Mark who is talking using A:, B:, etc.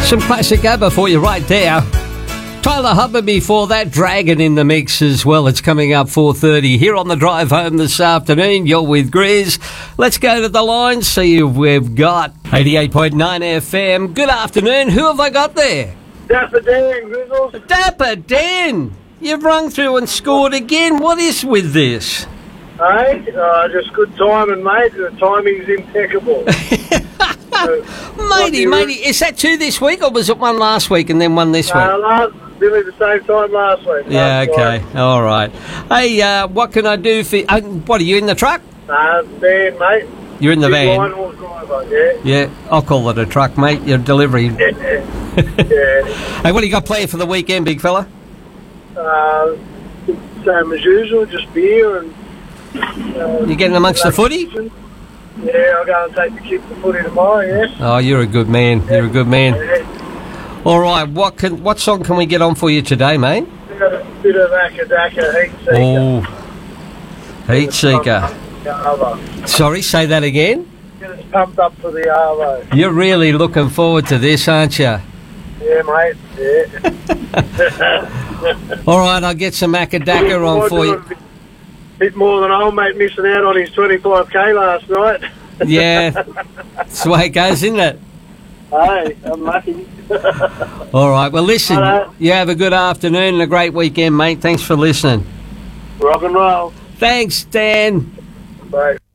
A: Some classic ABBA for you right there. Tyler Hubbard before that, Dragon in the mix as well. It's coming up 4:30 here on the drive home this afternoon. You're with Grizz. Let's go to the line, see who we've got. 88.9 FM. Good afternoon. Who have I got there?
B: Dapper Dan, Grizzles.
A: Dapper Dan. You've rung through and scored again. What is with this?
B: Hey, just good timing, mate. The timing's impeccable.
A: Matey, is that two this week or was it one last week and then one this week?
B: Nearly the same time last week.
A: Yeah, okay. All right. Hey, what can I do for you? What, are you in the truck?
B: Van, mate.
A: You're in the van?
B: Line horse driver, yeah.
A: Yeah, I'll call it a truck, mate. Your delivery.
B: Yeah.
A: Hey, what do you got planned for the weekend, big fella?
B: Same as usual, just beer and...
A: You getting amongst the footy?
B: Yeah, I'll go and take the kid to footy tomorrow, yeah.
A: Oh, you're a good man. You're a good man.
B: Yeah.
A: All right, what song can we get on for you today, mate?
B: A bit of Akadaka, Heat Seeker.
A: Oh, Heat Seeker. Sorry, say that again?
B: Get us pumped up for the Arvo.
A: You're really looking forward to this, aren't you?
B: Yeah, mate, yeah.
A: All right, I'll get some Akadaka on for you.
B: Bit more than old mate missing out on his 25k last night.
A: Yeah, that's the way it goes, isn't it?
B: Hey, I'm lucky.
A: All right, well, listen, you have a good afternoon and a great weekend, mate. Thanks for listening.
B: Rock and roll.
A: Thanks, Dan.
B: Bye.